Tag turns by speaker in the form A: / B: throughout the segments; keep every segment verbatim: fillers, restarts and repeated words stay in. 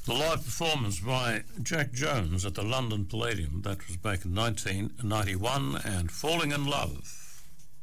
A: The live performance by Jack Jones at the London Palladium, that was back in nineteen ninety-one, and Falling in Love.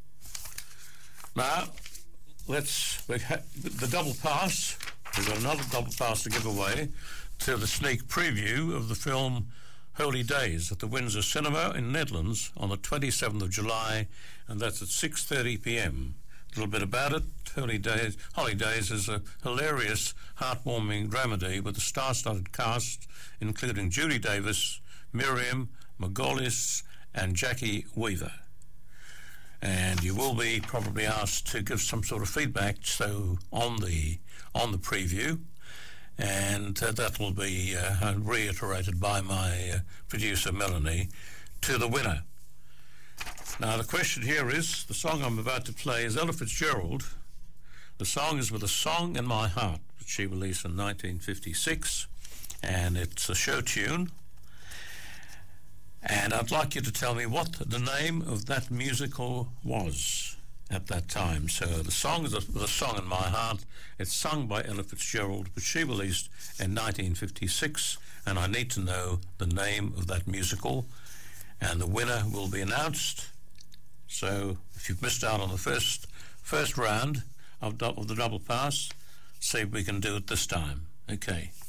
A: Now, let's, we ha- the double pass, we've got another double pass to give away to the sneak preview of the film Holy Days at the Windsor Cinema in Netherlands on the twenty-seventh of July, and that's at six thirty p m. A little bit about it. Holy Days, Holy Days is a hilarious, heartwarming dramedy with a star-studded cast, including Judy Davis, Miriam Margolyes, and Jackie Weaver. And you will be probably asked to give some sort of feedback so on the on the preview, and uh, that will be uh, reiterated by my uh, producer Melanie to the winner. Now the question here is, the song I'm about to play is Ella Fitzgerald. The song is With a Song in My Heart, which she released in nineteen fifty-six, and it's a show tune. And I'd like you to tell me what the name of that musical was at that time. So the song is With a Song in My Heart. It's sung by Ella Fitzgerald, but she released in nineteen fifty-six, and I need to know the name of that musical, and the winner will be announced. So if you've missed out on the first first round of, of the double pass, see if we can do it this time. Okay.